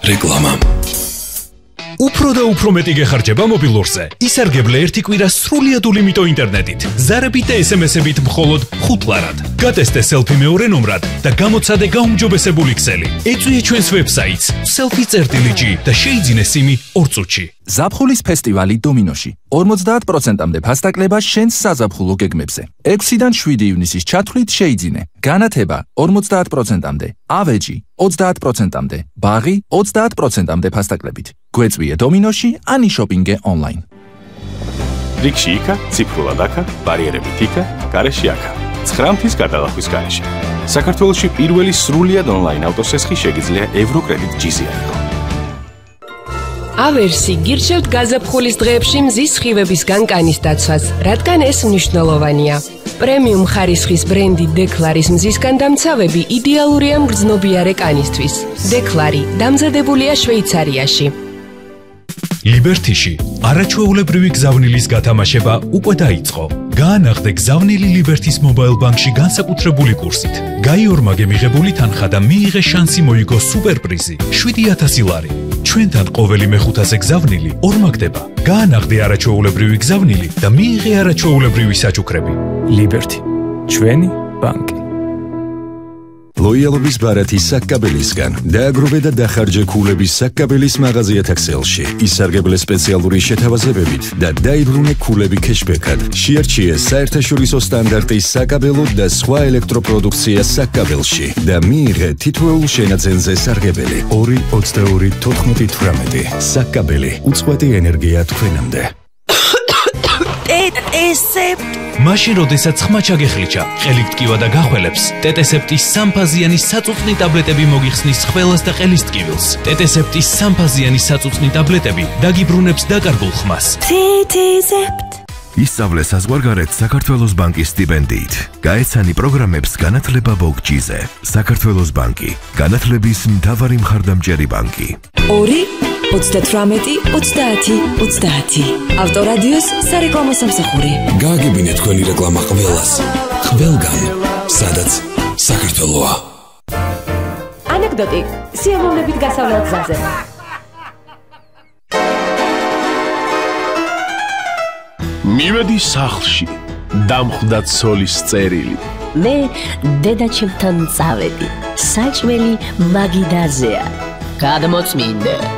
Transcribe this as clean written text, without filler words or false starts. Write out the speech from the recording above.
რეკლამა. უფრო და უფრო მეტი გეხარჯება მობილურზე. ისარგებლე ერთი კვირა სრულიად ულიმიტო ინტერნეტით. ზარებით და SMS-ებით მხოლოდ 5 ლარად. გატესტე სელფი მეორე ნომრად და გამოცადე გაუმჯობესებული ქსელი. ეწვიე ჩვენს ვებსაიტს selfie.gi და შეიძინე სიმი 2 წუთში. ზაფხულის ფესტივალი დომინოში. 50%-მდე ფასდაკლება შენს საზაფხულო გეგმებზე. 6-დან 7 ივნისის ჩათვლით შეიძინე. განათება 50%-მდე, ავეჯი 30%-მდე, ბაღი 30%-მდე ფასდაკლებით. გვეწვიე დომინოში, ანი შოპინგე ონლაინ. რიგში იქა, ციფრულად აქა, ბარიერებით იქა, გარეშე აქა. 9 მთის გადალახვის გარეშე. საქართველოში პირველი სრულიად ონლაინ ავტოსესხი შეგიძლია ევროკრედიტ ჯიზი აიღო. ავერსი გირჩევთ გაზაფხულის დღეებში მზის სხივების განკანის დაცვას, რადგან ეს მნიშვნელოვანია. პრემიუმ ხარისხის ბრენდი დეკლარის მზისგან დამცავები იდეალურია მგრძნობიარე კანისთვის. დეკლარი დამზადებულია შვეიცარიაში. ლიბერთიში არაჩვეულებრივი გზავნილის გათამაშება უკვე დაიწყო. გაანახდე გზავნილი ლიბერთის მობაილ ბანკში განსაკუთრებული კურსით. გაიორმაგე მიღებული თანხა და მიიღე შანსი მოიგო სუპერპრიზი 7000 ლარი. ჩვენთან ყოველი მეხუთაზე გზავნილი ორმაგდება. გაანახდე არაჩვეულებრივი გზავნილი და მიიღე არაჩვეულებრივი საჩუქრები. ლიბერთი, ჩვენი ბანკი. ლოიალობის ბარათი საკაბელისგან დააგროვე და დახარჯე ქულების საკაბელის მაღაზიათა ქსელში. ისარგებლე სპეციალური შეთავაზებებით და დაიბრუნე ქულები ქეშბექად. შეარჩიე საერთაშორისო სტანდარტის საკაბელო და სხვა ელექტროპროდუქცია საკაბელში და მიიღე თითოეულ შენაძენზე სარგებელი. 2-22-14-18 საკაბელი უწყვეტი ენერგია თქვენამდე. მაშინ როდესაც ხმა ჩაგეხლიჩა, ყელით ტკივა და გახველებს, ტეტესეპტის სამფაზიანი საწუწნი ტაბლეტები მოგიხსნის ხველას და ყელის ტკივილს. ტეტესეპტის სამფაზიანი საწუწნი ტაბლეტები დაგიბრუნებს დაკარგულ ხმას. ისწავლე საზღვარგარეთ საქართველოს ბანკის სტიპენდიით. გაეცანი პროგრამებს განათლება ბოგჯიზე. საქართველოს ბანკი, განათლების მთავარი მხარდამჭერი ბანკი. 2-18-30-30 ავტორადიოს სარეკლამო სამსახური. გააგებინე თქვენი რეკლამა ყველას. ყველგან, სადაც საქართველოა. ანეკდოტი სიამოვნებით გასავლელ გზაზე. მივედი სახლში, დამხვდა ცოლის წერილი. მე დედაჩემთან წავედი. საჭმელი მაგიდაზეა. გადმოწმინდე.